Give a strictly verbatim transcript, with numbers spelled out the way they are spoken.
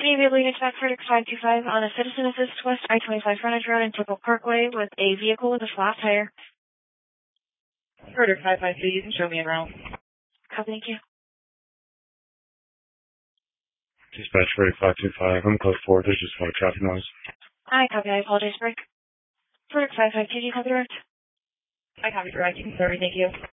Can you be able to dispatch Frederick five two five on a Citizen Assist West I twenty-five frontage road in Temple Parkway with a vehicle with a flat tire? Frederick five five two, you can show me around. Copy, thank you. Dispatch Frederick five two five, I'm code four, there's just a lot of traffic noise. I copy, I apologize, Rick. Frederick five five two, do you copy direct? I copy direct, you can sorry, thank you.